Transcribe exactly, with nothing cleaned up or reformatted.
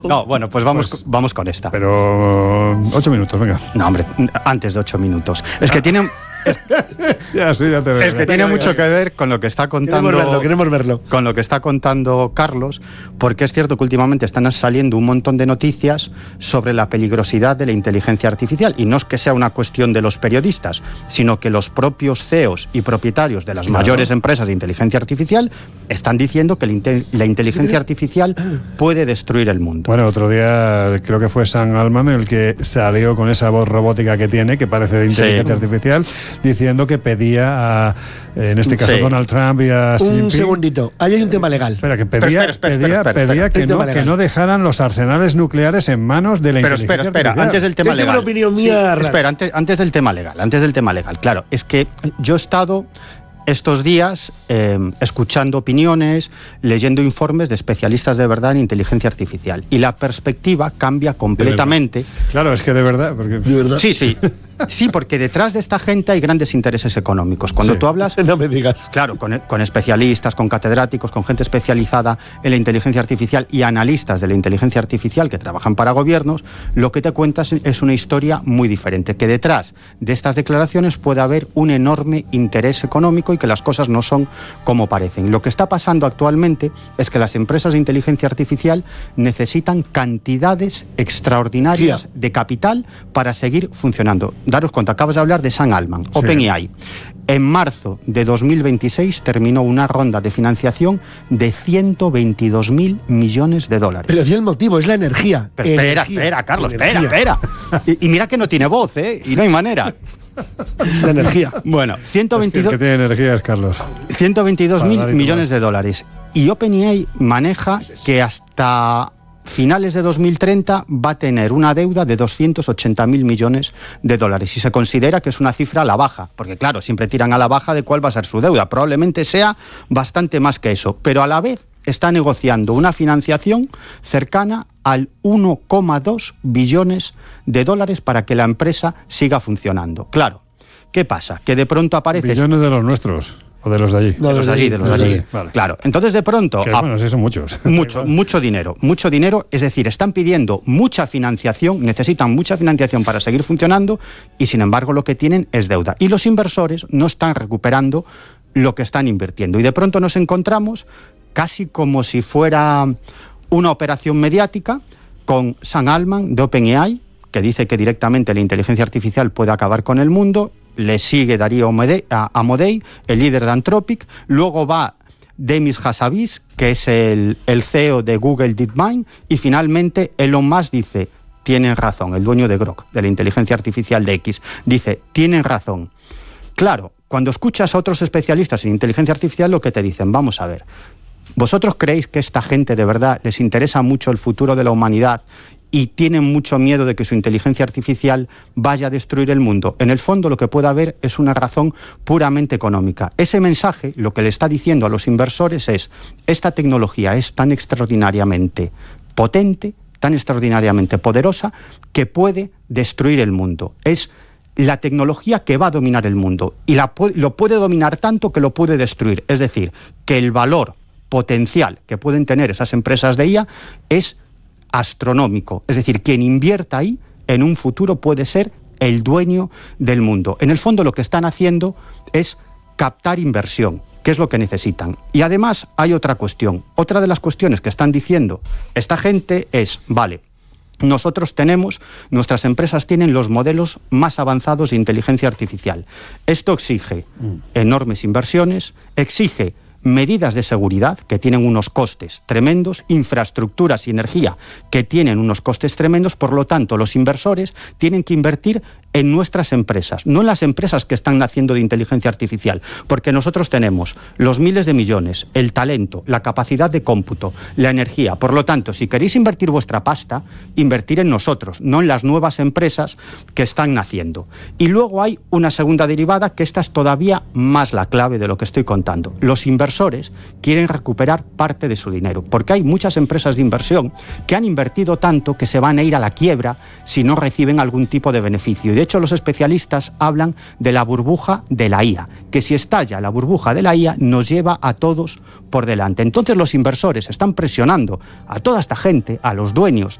No, bueno, pues vamos, Pues, vamos con esta. Pero ocho minutos, venga. No, hombre, antes de ocho minutos. Es que tiene... Es, Ya, sí, ya te veo. es que tiene mucho que ver con lo que está contando... Queremos verlo, queremos verlo. Con lo que está contando Carlos, porque es cierto que últimamente están saliendo un montón de noticias sobre la peligrosidad de la inteligencia artificial. Y no es que sea una cuestión de los periodistas, sino que los propios C E Os y propietarios de las Claro. mayores empresas de inteligencia artificial están diciendo que la, inte- la inteligencia artificial puede destruir el mundo. Bueno, otro día creo que fue Sam Altman el que salió con esa voz robótica que tiene, que parece de inteligencia Sí. artificial, diciendo que pedía a, en este caso, Sí. Donald Trump y a Xi Un Jinping. segundito, ahí hay un tema legal. Espera, que Pero pedía, espera, espera, pedía, espera, espera, pedía espera. que, Hay no, tema que legal. no dejaran los arsenales nucleares en manos de la Pero inteligencia espera, espera, artificial. antes del tema Yo tengo legal. una opinión mía rara. Espera, antes, antes del tema legal, antes del tema legal. Claro, es que yo he estado estos días eh, escuchando opiniones, leyendo informes de especialistas de verdad en inteligencia artificial. Y la perspectiva cambia completamente. Claro, es que de verdad. Porque... ¿De verdad? Sí, sí. Sí, porque detrás de esta gente hay grandes intereses económicos. Cuando Sí. tú hablas... No me digas. Claro, con, con especialistas, con catedráticos, con gente especializada en la inteligencia artificial y analistas de la inteligencia artificial que trabajan para gobiernos, lo que te cuentas es una historia muy diferente, que detrás de estas declaraciones puede haber un enorme interés económico y que las cosas no son como parecen. Lo que está pasando actualmente es que las empresas de inteligencia artificial necesitan cantidades extraordinarias Tía. de capital para seguir funcionando. Daros cuenta, acabas de hablar de Sam Altman, OpenAI. En marzo de dos mil veintiséis terminó una ronda de financiación de ciento veintidós mil millones de dólares. Pero decía el motivo, es la energía. Pero espera, Energía. espera, Carlos, espera, Energía. espera. Y, y mira que no tiene voz, ¿eh? Y no hay manera. Es la energía. Bueno, Es que el ciento veintidós que tiene energía es Carlos. ciento veintidós mil Para dar y millones tomar. de dólares. Y OpenAI maneja que hasta finales de dos mil treinta va a tener una deuda de doscientos ochenta mil millones de dólares. Y se considera que es una cifra a la baja, porque claro, siempre tiran a la baja de cuál va a ser su deuda. Probablemente sea bastante más que eso, pero a la vez está negociando una financiación cercana al uno coma dos billones de dólares para que la empresa siga funcionando. Claro, ¿qué pasa? Que de pronto aparece... Billones de los nuestros. O de los de allí. No, de los de allí, de los de allí. Vale. Claro, entonces de pronto... Que, a- bueno, sí, son muchos. Mucho, mucho dinero, mucho dinero, es decir, están pidiendo mucha financiación, necesitan mucha financiación para seguir funcionando y sin embargo lo que tienen es deuda. Y los inversores no están recuperando lo que están invirtiendo. Y de pronto nos encontramos casi como si fuera una operación mediática con Sam Altman de OpenAI, que dice que directamente la inteligencia artificial puede acabar con el mundo. Le sigue Darío Amodei, Amodei, el líder de Anthropic. Luego va Demis Hassabis, que es el, el C E O de Google DeepMind. Y finalmente Elon Musk dice, tienen razón, el dueño de Grok, de la inteligencia artificial de X, dice, tienen razón. Claro, cuando escuchas a otros especialistas en inteligencia artificial, lo que te dicen, vamos a ver, ¿vosotros creéis que esta gente de verdad les interesa mucho el futuro de la humanidad y tienen mucho miedo de que su inteligencia artificial vaya a destruir el mundo? En el fondo lo que puede haber es una razón puramente económica. Ese mensaje lo que le está diciendo a los inversores es, esta tecnología es tan extraordinariamente potente, tan extraordinariamente poderosa, que puede destruir el mundo. Es la tecnología que va a dominar el mundo y la, lo puede dominar tanto que lo puede destruir. Es decir, que el valor potencial que pueden tener esas empresas de I A es astronómico. Es decir, quien invierta ahí en un futuro puede ser el dueño del mundo. En el fondo lo que están haciendo es captar inversión, que es lo que necesitan. Y además hay otra cuestión. Otra de las cuestiones que están diciendo esta gente es, vale, nosotros tenemos, nuestras empresas tienen los modelos más avanzados de inteligencia artificial. Esto exige mm. enormes inversiones, exige medidas de seguridad que tienen unos costes tremendos, infraestructuras y energía que tienen unos costes tremendos. Por lo tanto, los inversores tienen que invertir en nuestras empresas, no en las empresas que están naciendo de inteligencia artificial, porque nosotros tenemos los miles de millones, el talento, la capacidad de cómputo, la energía. Por lo tanto, si queréis invertir vuestra pasta, invertir en nosotros, no en las nuevas empresas que están naciendo. Y luego hay una segunda derivada, que esta es todavía más la clave de lo que estoy contando. Los inversores quieren recuperar parte de su dinero, porque hay muchas empresas de inversión que han invertido tanto que se van a ir a la quiebra si no reciben algún tipo de beneficio. Y de hecho los especialistas hablan de la burbuja de la I A, que si estalla la burbuja de la I A nos lleva a todos por delante. Entonces los inversores están presionando a toda esta gente, a los dueños